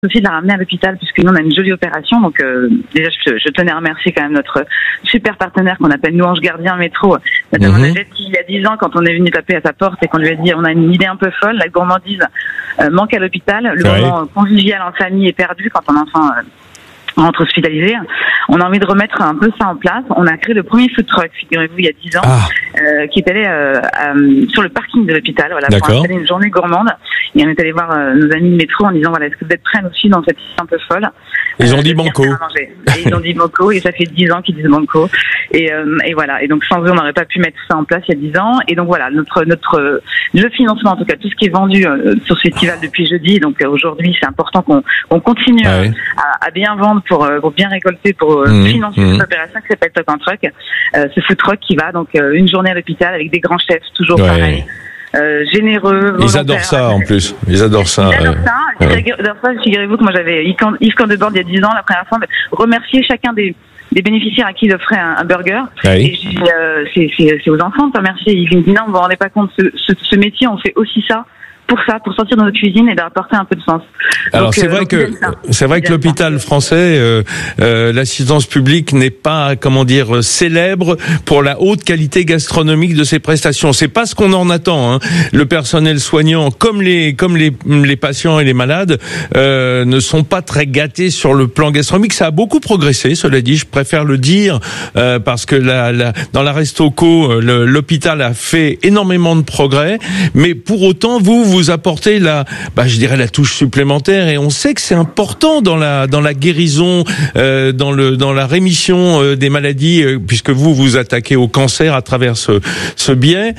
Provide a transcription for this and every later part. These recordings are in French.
aussi de la ramener à l'hôpital puisque nous on a une jolie opération. Donc déjà je tenais à remercier quand même notre super partenaire qu'on appelle nous Ange Gardien Métro, notamment Najette, qui il y a 10 ans quand on est venu taper à sa porte et qu'on lui a dit on a une idée un peu folle, la gourmandise manque à l'hôpital, le moment convivial en famille est perdu quand un enfant rentre hospitalisé. On a envie de remettre un peu ça en place. On a créé le premier food truck, figurez-vous, il y a 10 ans, qui est allé sur le parking de l'hôpital, voilà, pour installer une journée gourmande. Et on est allé voir nos amis de métro en disant voilà, est-ce que vous êtes prêts aussi dans cette histoire un peu folle? Ils ont dit banco. Et ils ont dit banco, et ça fait 10 ans qu'ils disent banco. Et voilà. Et donc sans eux, on n'aurait pas pu mettre ça en place il y a 10 ans. Et donc voilà, le financement, en tout cas, tout ce qui est vendu sur ce festival depuis jeudi. Donc aujourd'hui, c'est important qu'on continue à bien vendre pour bien récolter, pour financer cette opération qui s'appelle Talk en Truck. Ce food truck qui va donc une journée à l'hôpital avec des grands chefs, toujours pareil. Généreux. Ils adorent ça en plus. Ils adorent ça. Figurez-vous que moi j'avais Yves Candebord il y a 10 ans, la première fois, remercier chacun des bénéficiaires à qui il offrait un burger. Et je dis, c'est aux enfants de remercier. Ils me disent non, vous vous rendez pas compte, ce métier, on fait aussi ça. Pour sortir de notre cuisine et d'apporter un peu de sens. Alors donc, c'est vrai que l'hôpital français, l'assistance publique n'est pas, célèbre pour la haute qualité gastronomique de ses prestations. C'est pas ce qu'on en attend. Le personnel soignant, comme les patients et les malades, ne sont pas très gâtés sur le plan gastronomique. Ça a beaucoup progressé, cela dit. Je préfère le dire parce que dans la Restoco, l'hôpital a fait énormément de progrès. Mais pour autant, vous apportez la touche supplémentaire, et on sait que c'est important dans la guérison, dans la rémission des maladies, puisque vous attaquez au cancer à travers ce biais,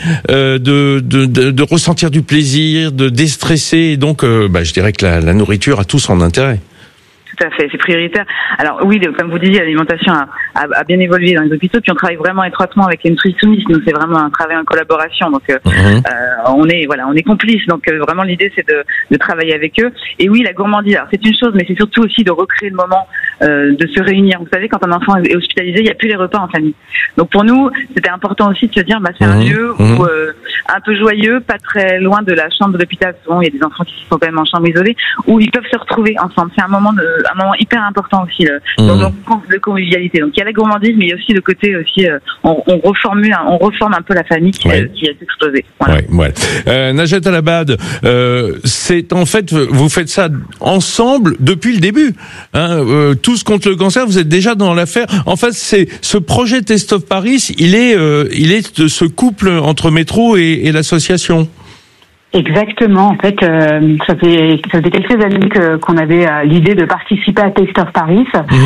de ressentir du plaisir, de déstresser, et donc je dirais que la nourriture a tout son intérêt. Tout à fait, c'est prioritaire. Alors oui, comme vous disiez, l'alimentation a bien évolué dans les hôpitaux, puis on travaille vraiment étroitement avec les nutritionnistes. Nous, c'est vraiment un travail en collaboration. Donc on est complices. Donc vraiment l'idée c'est de travailler avec eux. Et oui, la gourmandise, alors c'est une chose, mais c'est surtout aussi de recréer le moment de se réunir. Vous savez, quand un enfant est hospitalisé, il n'y a plus les repas en famille. Donc pour nous, c'était important aussi de se dire c'est un lieu où un peu joyeux, pas très loin de la chambre de l'hôpital. Souvent, il y a des enfants qui sont quand même en chambre isolée, où ils peuvent se retrouver ensemble. C'est un moment hyper important aussi de convivialité. Donc il y a la gourmandise, mais il y a aussi le côté aussi on reforme un peu la famille qui a explosé. Voilà. Najette Al-Abad, c'est en fait vous faites ça ensemble depuis le début. Tous contre le cancer, vous êtes déjà dans l'affaire. En fait, c'est ce projet Taste of Paris, il est de ce couple entre Métro et l'association. Exactement. En fait, ça fait quelques années qu'on avait l'idée de participer à Taste of Paris.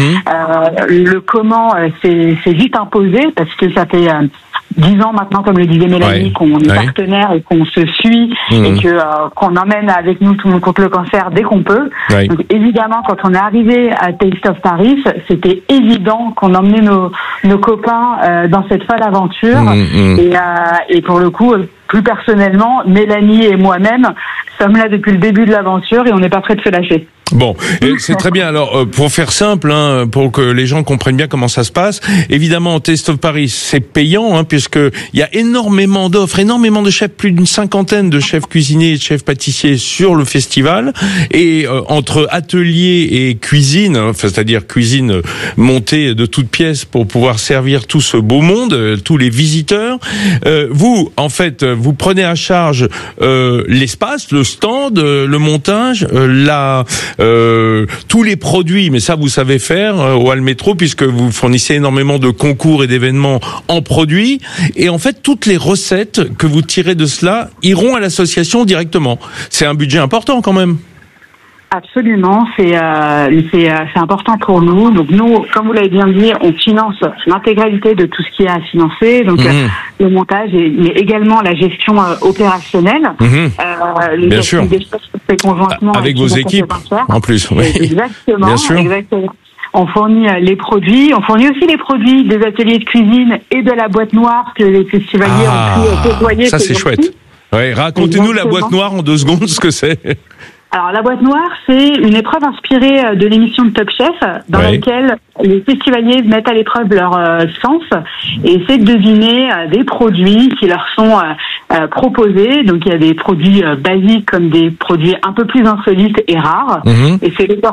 Le comment s'est vite imposé parce que ça fait 10 ans maintenant, comme le disait Mélanie, qu'on est partenaire et qu'on se suit et qu'on emmène avec nous tout le monde contre le cancer dès qu'on peut. Donc évidemment, quand on est arrivé à Taste of Paris, c'était évident qu'on emmenait nos copains dans cette folle aventure. Et pour le coup, plus personnellement, Mélanie et moi-même sommes là depuis le début de l'aventure et on n'est pas prêts de se lâcher. Bon, c'est très bien. Alors, pour faire simple, pour que les gens comprennent bien comment ça se passe, évidemment, Taste of Paris, c'est payant, puisque il y a énormément d'offres, énormément de chefs, plus d'une 50aine de chefs cuisiniers et de chefs pâtissiers sur le festival, et entre atelier et cuisine, c'est-à-dire cuisine montée de toutes pièces pour pouvoir servir tout ce beau monde, tous les visiteurs, vous, en fait, vous prenez à charge l'espace, le stand, le montage, tous les produits, mais ça vous savez faire au Hall Métro, puisque vous fournissez énormément de concours et d'événements en produits, et en fait toutes les recettes que vous tirez de cela iront à l'association directement. C'est un budget important quand même. Absolument, c'est important pour nous. Donc nous, comme vous l'avez bien dit, on finance l'intégralité de tout ce qui est à financer, donc le montage, mais également la gestion opérationnelle. Bien sûr. Conjointement avec vos équipes, en plus. Oui. Exactement. Bien sûr. Exactement. On fournit les produits, on fournit aussi les produits des ateliers de cuisine et de la boîte noire que les festivaliers ont pu déployer. Ça c'est chouette. Ouais, racontez-nous la boîte noire en 2 secondes, ce que c'est. Alors, la boîte noire, c'est une épreuve inspirée de l'émission de Top Chef, dans laquelle les festivaliers mettent à l'épreuve leur sens et essaient de deviner des produits qui leur sont proposés. Donc, il y a des produits basiques comme des produits un peu plus insolites et rares. Et c'est